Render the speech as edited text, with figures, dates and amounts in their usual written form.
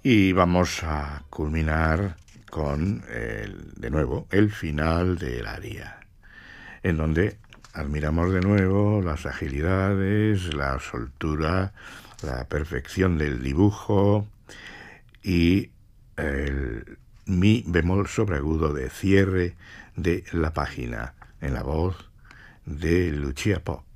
Y vamos a culminar con, de nuevo, el final del aria, en donde admiramos de nuevo las agilidades, la soltura, la perfección del dibujo y el mi bemol sobreagudo de cierre de la página en la voz de Lucia Pope.